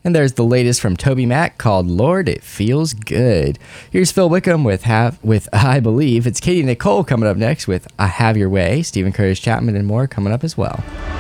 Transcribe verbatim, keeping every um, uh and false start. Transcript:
And there's the latest from Toby Mac called Lord, It Feels Good. Here's Phil Wickham with have with I Believe. It's Katie Nicole coming up next with I Have Your Way. Stephen Curtis Chapman and more coming up as well.